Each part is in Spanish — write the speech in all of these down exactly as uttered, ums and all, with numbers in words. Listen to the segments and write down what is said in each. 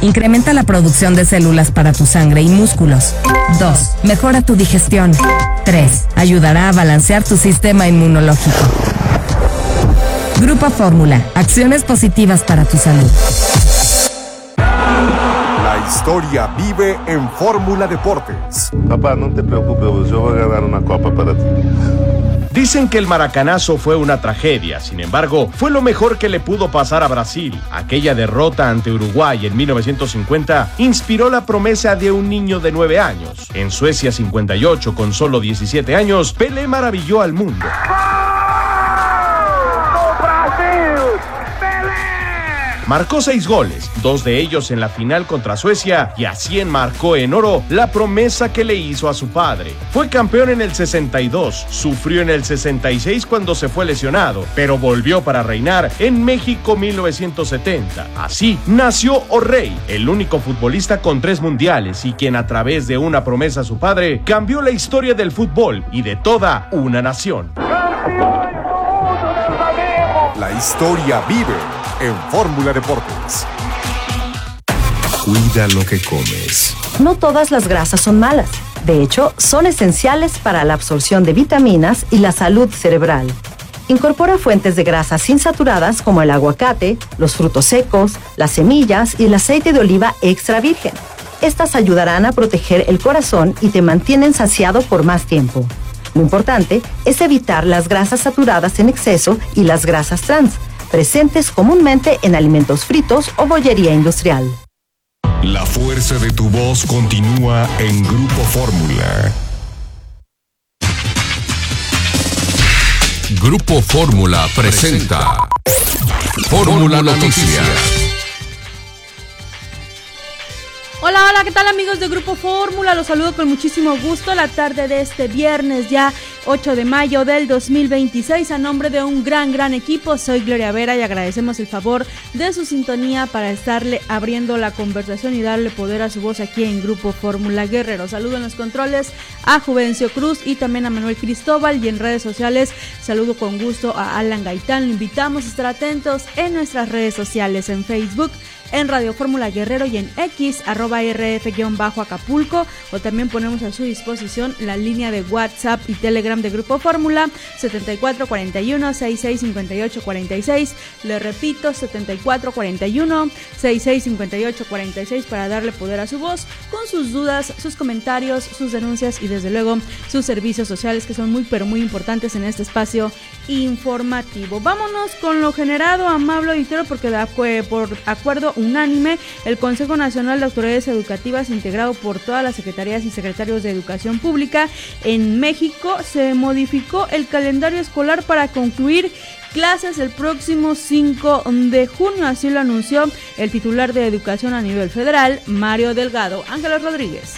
Incrementa la producción de células para tu sangre y músculos. dos. Mejora tu digestión. tres. Ayudará a balancear tu sistema inmunológico. Grupo Fórmula. Acciones positivas para tu salud. La historia vive en Fórmula Deportes. Papá, no te preocupes, yo voy a ganar una copa para ti. Dicen que el maracanazo fue una tragedia, sin embargo, fue lo mejor que le pudo pasar a Brasil. Aquella derrota ante Uruguay en mil novecientos cincuenta inspiró la promesa de un niño de nueve años. En Suecia cincuenta y ocho, con solo diecisiete años, Pelé maravilló al mundo. Marcó seis goles, dos de ellos en la final contra Suecia, y así enmarcó en oro la promesa que le hizo a su padre. Fue campeón en el sesenta y dos, sufrió en el sesenta y seis cuando se fue lesionado, pero volvió para reinar en México mil novecientos setenta. Así nació O'Reilly, el único futbolista con tres mundiales y quien a través de una promesa a su padre cambió la historia del fútbol y de toda una nación. La historia vive en Fórmula Deportes. Cuida lo que comes. No todas las grasas son malas. De hecho, son esenciales para la absorción de vitaminas y la salud cerebral. Incorpora fuentes de grasas insaturadas como el aguacate, los frutos secos, las semillas y el aceite de oliva extra virgen. Estas ayudarán a proteger el corazón y te mantienen saciado por más tiempo. Lo importante es evitar las grasas saturadas en exceso y las grasas trans, presentes comúnmente en alimentos fritos o bollería industrial. La fuerza de tu voz continúa en Grupo Fórmula. Grupo Fórmula presenta Fórmula Noticias. Hola, hola, ¿qué tal amigos de Grupo Fórmula? Los saludo con muchísimo gusto la tarde de este viernes ya ocho de mayo del dos mil veintiséis. A nombre de un gran, gran equipo, soy Gloria Vera y agradecemos el favor de su sintonía para estarle abriendo la conversación y darle poder a su voz aquí en Grupo Fórmula Guerrero. Saludo en los controles a Juvencio Cruz y también a Manuel Cristóbal, y en redes sociales saludo con gusto a Alan Gaitán. Lo invitamos a estar atentos en nuestras redes sociales, en Facebook, en Radio Fórmula Guerrero y en X, arroba R F-Acapulco, o también ponemos a su disposición la línea de WhatsApp y Telegram de Grupo Fórmula, setenta y cuatro cuarenta y uno, sesenta y seis cincuenta y ocho cuarenta y seis, le repito, setenta y cuatro cuarenta y uno, sesenta y seis cincuenta y ocho cuarenta y seis, para darle poder a su voz con sus dudas, sus comentarios, sus denuncias y desde luego sus servicios sociales, que son muy pero muy importantes en este espacio informativo. Vámonos con lo generado, amable auditorio, porque de acu- por acuerdo unánime, el Consejo Nacional de Autoridades Educativas, integrado por todas las secretarías y secretarios de Educación Pública en México, se modificó el calendario escolar para concluir clases el próximo cinco de junio, así lo anunció el titular de Educación a nivel federal, Mario Delgado. Ángeles Rodríguez.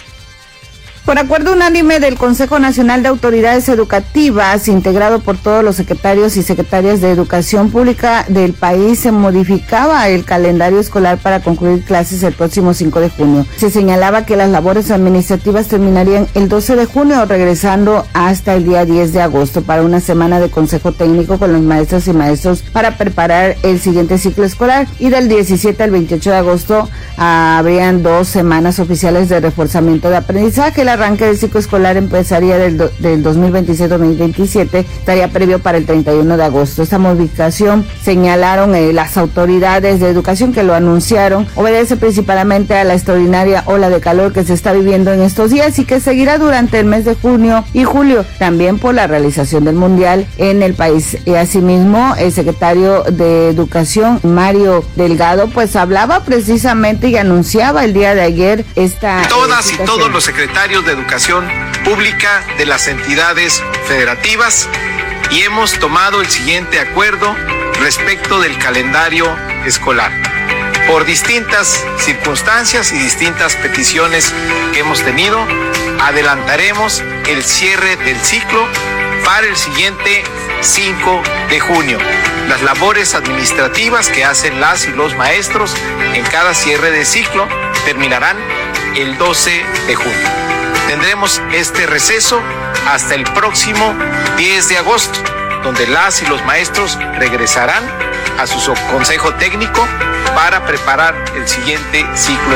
Por acuerdo unánime del Consejo Nacional de Autoridades Educativas, integrado por todos los secretarios y secretarias de Educación Pública del país, se modificaba el calendario escolar para concluir clases el próximo cinco de junio. Se señalaba que las labores administrativas terminarían el doce de junio, regresando hasta el día diez de agosto para una semana de consejo técnico con los maestros y maestros para preparar el siguiente ciclo escolar, y del diecisiete al veintiocho de agosto ah, habrían dos semanas oficiales de reforzamiento de aprendizaje. La arranque del ciclo escolar empezaría del, do, del dos mil veintiséis dos mil veintisiete, estaría previo para el treinta y uno de agosto. Esta modificación, señalaron eh, las autoridades de educación que lo anunciaron, obedece principalmente a la extraordinaria ola de calor que se está viviendo en estos días y que seguirá durante el mes de junio y julio, también por la realización del Mundial en el país. Y asimismo, el secretario de Educación, Mario Delgado, pues hablaba precisamente y anunciaba el día de ayer esta... Todas y todos los secretarios de Educación Pública de las entidades federativas, y hemos tomado el siguiente acuerdo respecto del calendario escolar. Por distintas circunstancias y distintas peticiones que hemos tenido, adelantaremos el cierre del ciclo para el siguiente cinco de junio. Las labores administrativas que hacen las y los maestros en cada cierre de ciclo terminarán el doce de junio. Tendremos este receso hasta el próximo diez de agosto, donde las y los maestros regresarán a su consejo técnico para preparar el siguiente ciclo